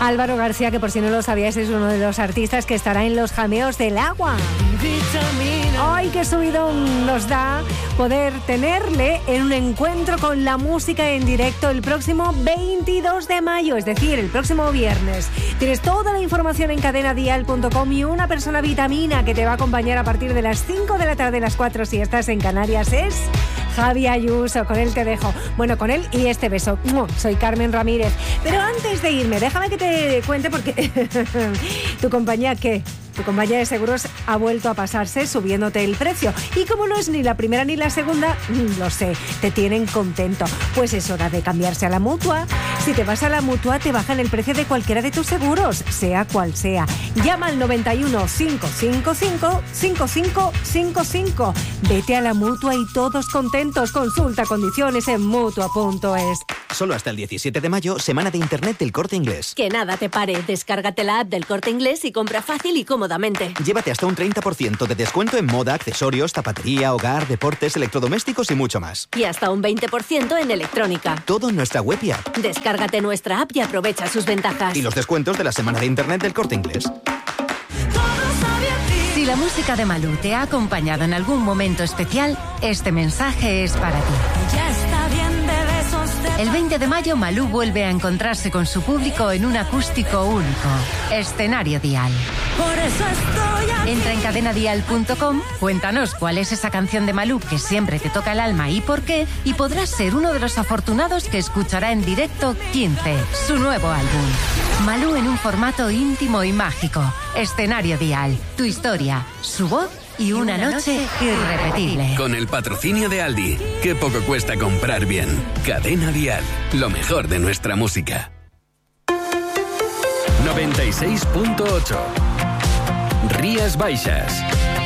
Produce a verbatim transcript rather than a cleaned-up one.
Álvaro García, que por si no lo sabíais es uno de los artistas que estará en los Jameos del Agua. ¡Ay, qué subidón nos da poder tenerle en un encuentro con la música en directo el próximo veintidós de mayo, es decir, el próximo viernes! Tienes toda la información en cadena dial punto com y una persona vitamina que te va a acompañar a partir de las cinco de la tarde, las cuatro si estás en Canarias, es Javi Ayuso. Con él te dejo. Bueno, con él y este beso. Soy Carmen Ramírez. Pero antes de irme, déjame que te cuente porque tu compañía, ¿qué? Tu compañía de seguros ha vuelto a pasarse subiéndote el precio. Y como no es ni la primera ni la segunda, lo sé, te tienen contento. Pues es hora de cambiarse a la Mutua. Si te vas a la Mutua, te bajan el precio de cualquiera de tus seguros, sea cual sea. Llama al noventa y uno, cinco cinco cinco, cinco cinco cinco cinco. Vete a la Mutua y todos contentos. Consulta condiciones en mutua punto es. Solo hasta el diecisiete de mayo, semana de internet del Corte Inglés. Que nada te pare. Descárgate la app del Corte Inglés y compra fácil y cómodamente. Llévate hasta un treinta por ciento de descuento en moda, accesorios, zapatería, hogar, deportes, electrodomésticos y mucho más. Y hasta un veinte por ciento en electrónica. Todo en nuestra web y app. Descárgate nuestra app y aprovecha sus ventajas. Y los descuentos de la semana de internet del Corte Inglés. Si la música de Malú te ha acompañado en algún momento especial, este mensaje es para ti. Ya está bien de besos de... El veinte de mayo, Malú vuelve a encontrarse con su público en un acústico único. Escenario Dial. Por eso estoy aquí. Entra en cadena dial punto com, cuéntanos cuál es esa canción de Malú que siempre te toca el alma y por qué, y podrás ser uno de los afortunados que escuchará en directo quince, su nuevo álbum. Malú en un formato íntimo y mágico. Escenario Dial. Tu historia, su voz y una noche irrepetible. Con el patrocinio de Aldi. Qué poco cuesta comprar bien. Cadena Dial. Lo mejor de nuestra música. noventa y seis punto ocho. Rías Baixas.